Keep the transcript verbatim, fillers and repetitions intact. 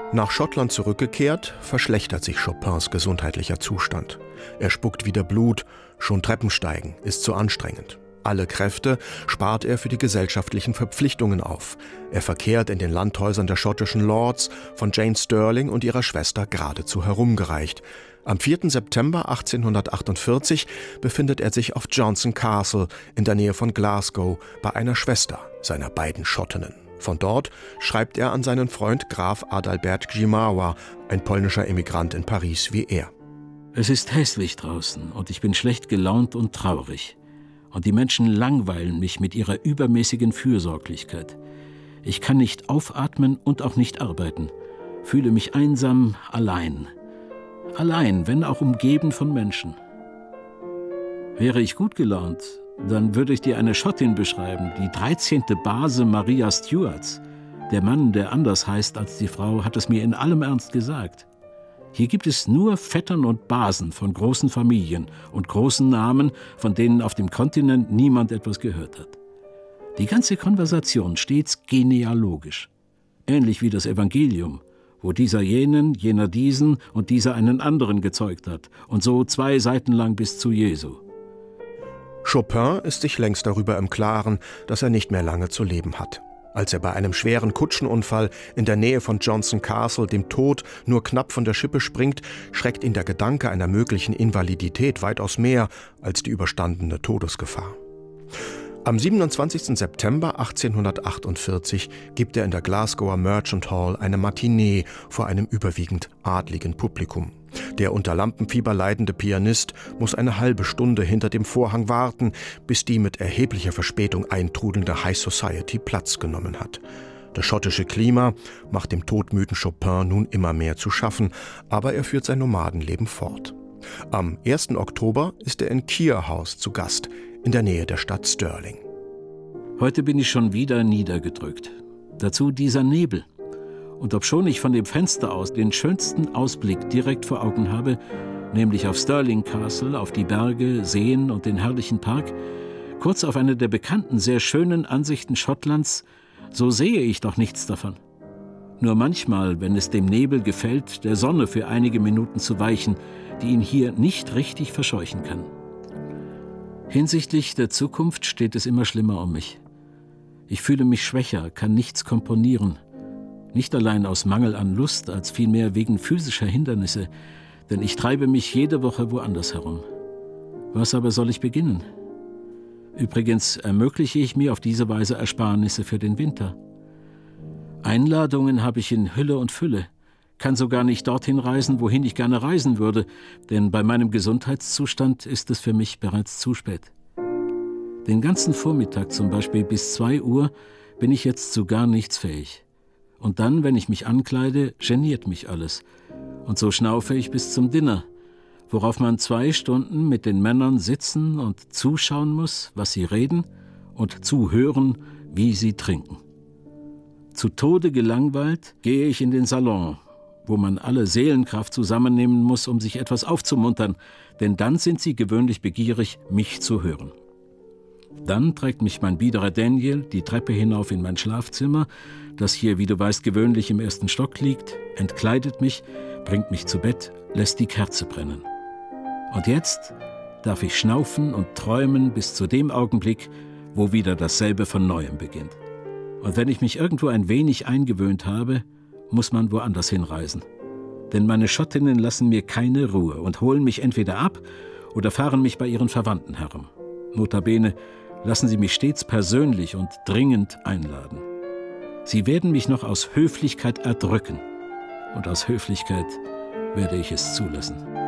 Nach Schottland zurückgekehrt, verschlechtert sich Chopins gesundheitlicher Zustand. Er spuckt wieder Blut, schon Treppensteigen ist zu anstrengend. Alle Kräfte spart er für die gesellschaftlichen Verpflichtungen auf. Er verkehrt in den Landhäusern der schottischen Lords, von Jane Stirling und ihrer Schwester geradezu herumgereicht. Am vierten September achtzehnhundertachtundvierzig befindet er sich auf Johnson Castle in der Nähe von Glasgow bei einer Schwester seiner beiden Schottinnen. Von dort schreibt er an seinen Freund Graf Adalbert Grzymała, ein polnischer Emigrant in Paris wie er. Es ist hässlich draußen und ich bin schlecht gelaunt und traurig. Und die Menschen langweilen mich mit ihrer übermäßigen Fürsorglichkeit. Ich kann nicht aufatmen und auch nicht arbeiten, fühle mich einsam, allein. Allein, wenn auch umgeben von Menschen. Wäre ich gut gelaunt, dann würde ich dir eine Schottin beschreiben, die dreizehnte Base Maria Stuarts. Der Mann, der anders heißt als die Frau, hat es mir in allem Ernst gesagt. Hier gibt es nur Vettern und Basen von großen Familien und großen Namen, von denen auf dem Kontinent niemand etwas gehört hat. Die ganze Konversation stets genealogisch, ähnlich wie das Evangelium, wo dieser jenen, jener diesen und dieser einen anderen gezeugt hat, und so zwei Seiten lang bis zu Jesu. Chopin ist sich längst darüber im Klaren, dass er nicht mehr lange zu leben hat. Als er bei einem schweren Kutschenunfall in der Nähe von Johnson Castle dem Tod nur knapp von der Schippe springt, schreckt ihn der Gedanke einer möglichen Invalidität weitaus mehr als die überstandene Todesgefahr. Am siebenundzwanzigsten September achtzehnhundertachtundvierzig gibt er in der Glasgower Merchant Hall eine Matinee vor einem überwiegend adligen Publikum. Der unter Lampenfieber leidende Pianist muss eine halbe Stunde hinter dem Vorhang warten, bis die mit erheblicher Verspätung eintrudelnde High Society Platz genommen hat. Das schottische Klima macht dem todmüden Chopin nun immer mehr zu schaffen, aber er führt sein Nomadenleben fort. Am ersten Oktober ist er in Keir House zu Gast, in der Nähe der Stadt Stirling. Heute bin ich schon wieder niedergedrückt. Dazu dieser Nebel. Und obschon ich von dem Fenster aus den schönsten Ausblick direkt vor Augen habe, nämlich auf Stirling Castle, auf die Berge, Seen und den herrlichen Park, kurz auf eine der bekannten, sehr schönen Ansichten Schottlands, so sehe ich doch nichts davon. Nur manchmal, wenn es dem Nebel gefällt, der Sonne für einige Minuten zu weichen, die ihn hier nicht richtig verscheuchen kann. Hinsichtlich der Zukunft steht es immer schlimmer um mich. Ich fühle mich schwächer, kann nichts komponieren. Nicht allein aus Mangel an Lust, als vielmehr wegen physischer Hindernisse, denn ich treibe mich jede Woche woanders herum. Was aber soll ich beginnen? Übrigens ermögliche ich mir auf diese Weise Ersparnisse für den Winter. Einladungen habe ich in Hülle und Fülle, kann sogar nicht dorthin reisen, wohin ich gerne reisen würde, denn bei meinem Gesundheitszustand ist es für mich bereits zu spät. Den ganzen Vormittag, zum Beispiel bis zwei Uhr, bin ich jetzt zu gar nichts fähig. Und dann, wenn ich mich ankleide, geniert mich alles. Und so schnaufe ich bis zum Dinner, worauf man zwei Stunden mit den Männern sitzen und zuschauen muss, was sie reden, und zuhören, wie sie trinken. Zu Tode gelangweilt gehe ich in den Salon, wo man alle Seelenkraft zusammennehmen muss, um sich etwas aufzumuntern, denn dann sind sie gewöhnlich begierig, mich zu hören. Dann trägt mich mein biederer Daniel die Treppe hinauf in mein Schlafzimmer, das hier, wie du weißt, gewöhnlich im ersten Stock liegt, entkleidet mich, bringt mich zu Bett, lässt die Kerze brennen. Und jetzt darf ich schnaufen und träumen bis zu dem Augenblick, wo wieder dasselbe von Neuem beginnt. Und wenn ich mich irgendwo ein wenig eingewöhnt habe, muss man woanders hinreisen. Denn meine Schottinnen lassen mir keine Ruhe und holen mich entweder ab oder fahren mich bei ihren Verwandten herum. Notabene lassen sie mich stets persönlich und dringend einladen. Sie werden mich noch aus Höflichkeit erdrücken. Und aus Höflichkeit werde ich es zulassen.